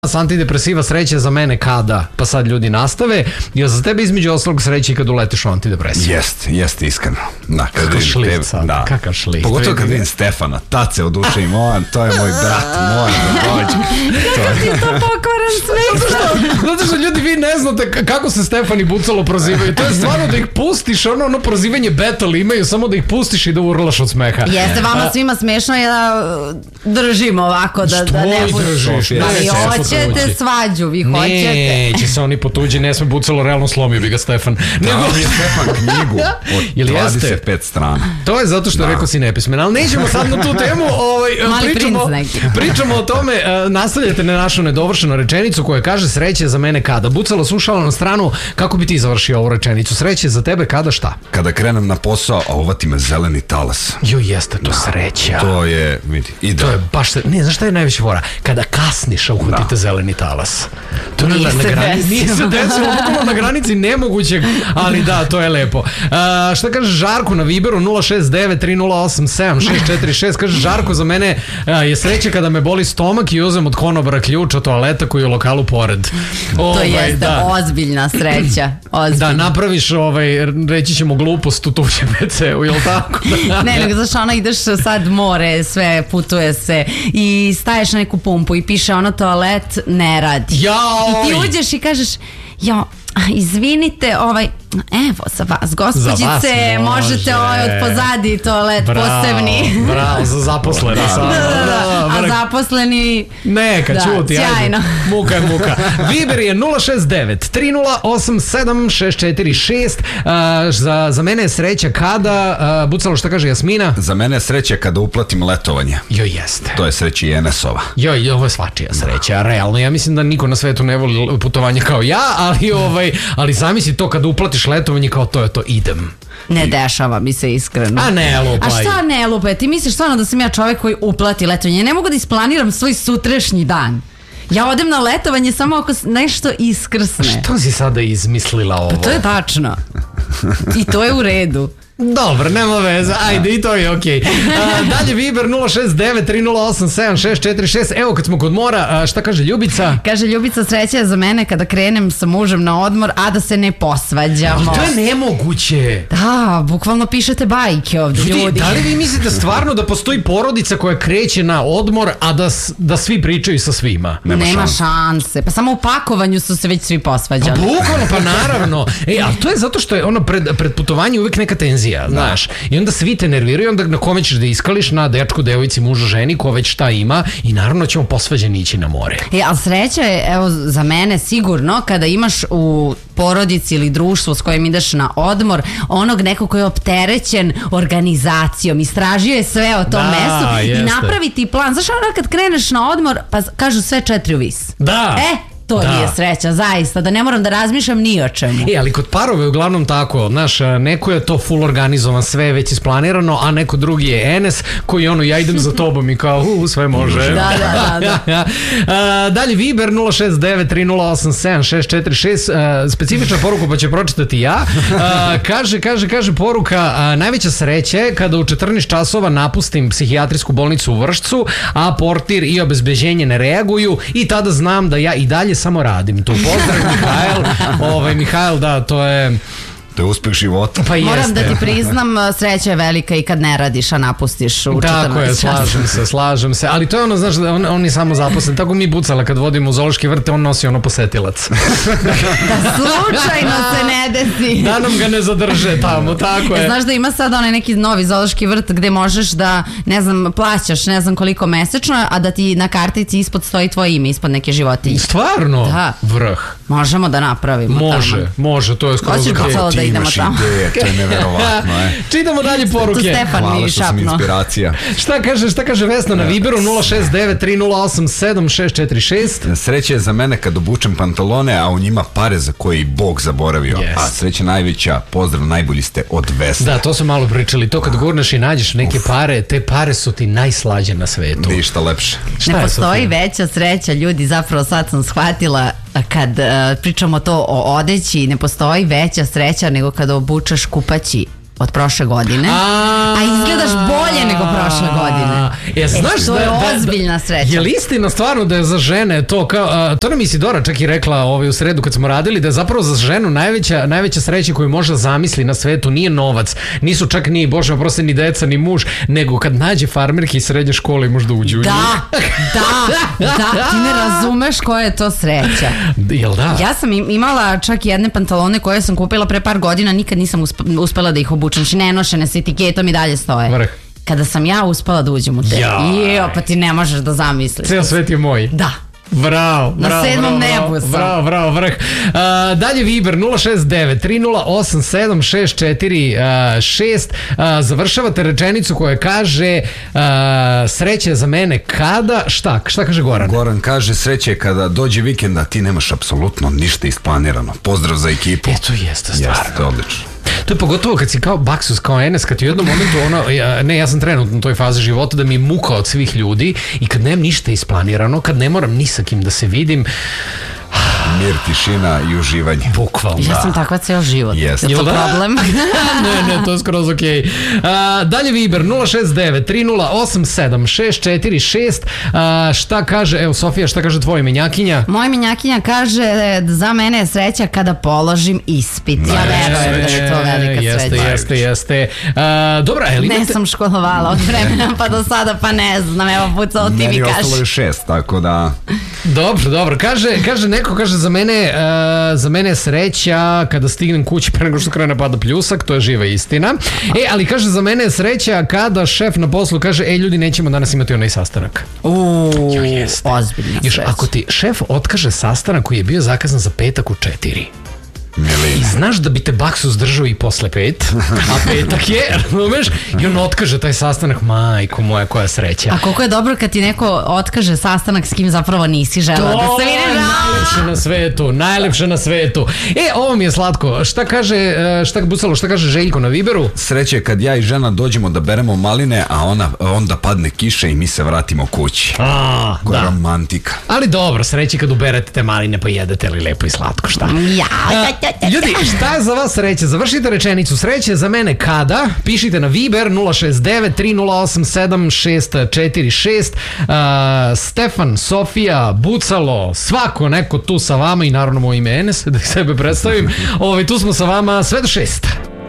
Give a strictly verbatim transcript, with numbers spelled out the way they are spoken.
Antidepresiva sreće za mene kada? Pa sad ljudi nastave. Jel za tebe između ostalog sreće kada uletiš u antidepresivu? Jest, jest iskreno. Da, kakav šlift sad, da. kakav šlift. Pogotovo kad vidim Stefana, tad se oduševim, on, to je moj brat, mora da dođe. Kako ti je to pokvaran sve? Zato što ljudi vi ne znate kako se Stefan i Bucalo prozivaju. To je stvarno da ih pustiš, ono, ono prozivanje battle imaju, samo da ih pustiš i da urlaš od smeha. Jeste vama svima smešno je da držimo ovako, da, da ne držiš? Ali hoćete svađu, vi hoćete. Neće se oni potuđi, ne sme Bucalo, realno slomio bi ga Stefan. Dao mi je Stefan knjigu od dvadeset pet strana. To je zato što rekao si nepismen, ali nećemo sad na tu temu. Pričamo, pričamo o tome, nastavljate na našu nedovršenu rečenicu koja kaže sreće za mene kada. Bucalo, slušala na stranu, kako bi ti završio ovu rečenicu? Sreće za tebe kada šta? Kada krenem na posao, a uvati me zeleni talas. Jo, jeste to sreća. To je, vidi, ide. To je baš, ne, znaš šta je najveća fora? Kada kasniš, a uhvatite zeleni talas. To nije se desilo. Nije se desilo, bukvalno na granici nemogućeg, ali da, to je lepo. A, šta kaže Žarko na Viberu nula šest devet tri nula osam sedam šest četiri šest? Kaže Žarko, za mene a, je sreće kada me boli stomak i uzem od konobara ključ od toaleta koji je u lokalu pored. To ovaj, jeste da. Ozbiljna sreća. Ozbiljna. Da, napraviš, ovaj, reći ćemo glupost u tuđem ve ceu, jel tako? Ne, nego znaš, ona ideš sad more, sve putuje se i staješ na neku pumpu i piše ono toalet ne radi. Jao! I ti uđeš i kažeš, jo, izvinite, ovaj, evo za vas, gospođice, za vas možete ovaj od pozadi toalet bravo, posebni. Bravo, za zaposleni. Da, da, da. A zaposleni... Neka, da, čuti, sjajno. Ajde. Muka je muka. Viber je nula šest devet tri nula osam sedam šest četiri šest. Uh, za, za mene je sreća kada, uh, Bucalo, šta kaže Jasmina? Za mene je sreća kada uplatim letovanje. Jo, jeste. To je sreća i en es ova. Jo, ovo je svačija sreća, realno. Ja mislim da niko na svetu ne voli putovanje kao ja, ali, ovaj, ali zamisli to kada uplatiš letovanje kao to je to, idem. Ne dešava mi se iskreno. A ne lupaj. A šta ne lupaj? Ti misliš stvarno da sam ja čovjek koji uplati letovanje? Ja ne mogu da isplaniram svoj sutrašnji dan. Ja odem na letovanje samo ako nešto iskrsne. Što si sada izmislila ovo? Pa to je tačno. I to je u redu. Dobro, nema veze, ajde i to je okej. Okay. Dalje Viber nula šest devet tri nula osam sedam šest četiri šest. Evo kad smo kod mora, a, šta kaže Ljubica? Kaže Ljubica, sreća je za mene kada krenem sa mužem na odmor, a da se ne posvađamo. To je nemoguće. Da, bukvalno pišete bajke ovdje ljudi, ljudi. Da li vi mislite stvarno da postoji porodica koja kreće na odmor, a da, da svi pričaju sa svima? Nema, Nema šanse. šanse. Pa samo u pakovanju su se već svi posvađali. Pa bukvalno, pa naravno. E, ali to je zato što je ono pred, pred putovanje uvijek neka tenzija. Znaš, i onda svi te nerviraju, onda na kome ćeš da iskališ, na dečku, devojci, muža, ženi, ko već šta ima, i naravno ćemo posvađani ići na more. E, ali sreća je, evo, za mene sigurno, kada imaš u porodici ili društvu s kojim ideš na odmor, onog nekog koji je opterećen organizacijom, istražio je sve o tom da, mestu jeste. I napravi ti plan. Znaš, ono kad kreneš na odmor, pa kažu sve četiri u vis. Da. E, to da. je sreća, zaista, da ne moram da razmišljam ni o čemu. E, ali kod parove uglavnom tako, znaš, neko je to full organizovan, sve je već isplanirano, a neko drugi je en es koji ono, ja idem za tobom i kao, u, sve može. Da, da, da. da. a, dalje Viber nula šest devet tri nula osam sedam šest četiri šest, a, specifična poruka pa ću pročitati ja. A, kaže, kaže, kaže poruka, a, najveća sreća je kada u četrnaest časova napustim psihijatrijsku bolnicu u Vršcu, a portir i obezbeđenje ne reaguju i tada znam da ja i dalje samo radim tu. Pozdrav Mihajl. Ovaj, Mihajl, da, to je... To je uspeh života. Pa moram da ti priznam, sreća je velika i kad ne radiš, a napustiš u četrnaest Tako je, slažem se, slažem se. Ali to je ono, znaš, on, on je samo zaposlen. Tako mi Bucala kad vodimo u zoološki vrt, on nosi ono posetilac. Da slučajno se ne desi. Da nam ga ne zadrže tamo, tako je. Znaš da ima sad onaj neki novi zoološki vrt gde možeš da, ne znam, plaćaš ne znam koliko mesečno, a da ti na kartici ispod stoji tvoje ime, ispod neke životinje. Stvarno? Da. Vrh. Možemo da napravimo. Može, tamo. može, to je skoro Hoćeš Bucalo da idemo tamo. Ideje, to je neverovatno, je. Čitamo dalje poruke. Stefan Hvala mi što sam inspiracija. Šta kaže, šta kaže Vesna na Viberu nula šest devet tri nula osam sedam šest četiri šest? Sreća je za mene kad obučem pantalone, a u njima pare za koje i Bog zaboravio. Yes. A sreća najveća, pozdrav, najbolji ste od Vesne. Da, to smo malo pričali. To kad gurneš i nađeš neke Uf. pare, te pare su ti najslađe na svetu. Ništa lepše. Šta ne postoji veća sreća, ljudi, zapravo sad sam shvatila kad uh, pričamo to o odeći, ne postoji veća sreća nego kada obučaš kupaći od prošle godine, a, a izgledaš bolje nego prošle godine. E, znaš e, to da, je da, ozbiljna sreća. Je li istina stvarno da je za žene to kao, a, to nam Isidora čak i rekla ovaj, u sredu kad smo radili, da je zapravo za ženu najveća, najveća sreća koju može zamisli na svetu nije novac, nisu čak ni, bože oprosti, ni deca, ni muž, nego kad nađe farmerke iz srednje škole i možda uđe u nju. Da, da, da, ti ne razumeš koja je to sreća. Jel da? Ja sam imala čak jedne pantalone koje sam kupila pre par godina, nikad nisam uspela da ih obučem, znači nenošene s etiketom i dalje stoje. Vrh. Kada sam ja uspela da uđem u te, jo, pa ti ne možeš da zamisliš. Ceo svet je moj. Da. Bravo, na bravo, sedmom bravo, nebu sam. Bravo, bravo, vrh. Uh, dalje Viber nula šest devet tri nula osam sedam šest četiri šest. Uh, završavate rečenicu koja kaže uh, sreće za mene kada, šta? Šta kaže Goran? Goran kaže sreće kada dođe vikenda, ti nemaš apsolutno ništa isplanirano. Pozdrav za ekipu. E, to jeste stvarno. Jeste, odlično. To je pogotovo kad si kao baksus, kao Enes, kad ti u jednom momentu ono, ja, ne, ja sam trenutno u toj fazi života da mi je muka od svih ljudi i kad nemam ništa isplanirano, kad ne moram ni sa kim da se vidim, mir, tišina i uživanje. Bukvalno. Ja sam takva ceo život. Yes. Je to da? problem? ne, ne, to je skroz okej. Okay. Dalje Viber nula šest devet tri nula osam sedam šest četiri šest. A, šta kaže, evo Sofija, šta kaže tvoja menjakinja? Moja menjakinja kaže za mene je sreća kada položim ispit. Ja verujem da je to velika jeste, sreća. Jeste, jeste, jeste. Dobra, ali ne imate... sam školovala od vremena pa do sada, pa ne znam, evo pucao ti mi kaži. Meni je ostalo je šest, tako da... Dobro, dobro. Kaže, kaže neko, kaže za mene, uh, za mene je sreća kada stignem kući pre nego što krene pada pljusak, to je živa istina. E, ali kaže za mene je sreća kada šef na poslu kaže, ej ljudi, nećemo danas imati onaj sastanak. Uuu, Jo, jeste. ozbiljna Još sreća. ako ti šef otkaže sastanak koji je bio zakazan za petak u četiri, Milina. i znaš da bi te baksus držao i posle pet, a petak je, razumeš, i on otkaže taj sastanak, majko moja, koja sreća. A koliko je dobro kad ti neko otkaže sastanak s kim zapravo nisi žela da se vidiš. Najlepše na svetu, najlepše na svetu. E, ovo mi je slatko. Šta kaže, šta bucalo, šta kaže Željko na Viberu? Sreće kad ja i žena dođemo da beremo maline, a ona, onda padne kiša i mi se vratimo kući. A, Koja da. romantika. Ali dobro, sreće kad uberete te maline pa jedete li lepo i slatko, šta? Ja, A, ljudi, šta je za vas sreće? Završite rečenicu. Sreće za mene kada? Pišite na Viber nula šest devet tri nula osam sedam šest četiri šest. Uh, Stefan, Sofija, Bucalo, svako neko tu sa vama i naravno moje ime Enes, da sebe predstavim. Ovaj, tu smo sa vama sve do šest.